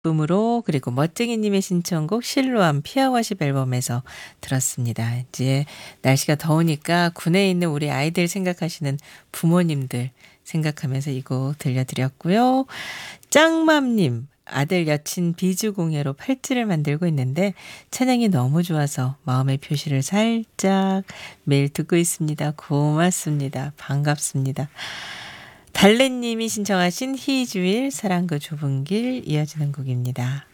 기쁨으로 그리고 멋쟁이님의 신청곡 실로암 피아워십 앨범에서 들었습니다. 이제 날씨가 더우니까 군에 있는 우리 아이들 생각하시는 부모님들 생각하면서 이 곡 들려드렸고요. 짱맘님 아들 여친 비주공예로 팔찌를 만들고 있는데 찬양이 너무 좋아서 마음의 표시를 살짝 매일 듣고 있습니다. 고맙습니다. 반갑습니다. 달래님이 신청하신 희주일 사랑 그 좁은 길 이어지는 곡입니다.